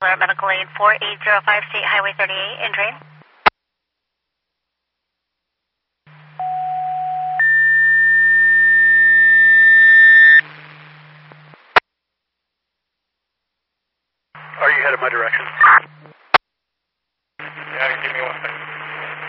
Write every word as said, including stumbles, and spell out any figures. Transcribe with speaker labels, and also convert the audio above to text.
Speaker 1: Florida Medical Aid four eight zero five State Highway thirty-eight in train.
Speaker 2: Are you headed my direction?
Speaker 3: Yeah, give me